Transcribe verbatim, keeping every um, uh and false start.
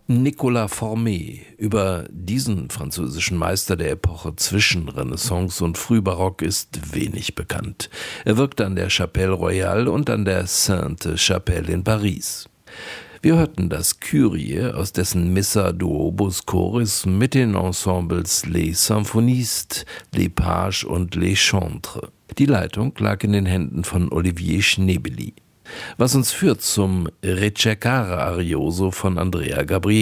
Nicolas Formet. Über diesen französischen Meister der Epoche zwischen Renaissance und Frühbarock ist wenig bekannt. Er wirkte an der Chapelle Royale und an der Sainte-Chapelle in Paris. Wir hörten das Kyrie aus dessen Missa Duobus Choris mit den Ensembles Les Symphonistes, Les Pages und Les Chantres. Die Leitung lag in den Händen von Olivier Schnebely. Was uns führt zum Ricercare Arioso von Andrea Gabrieli.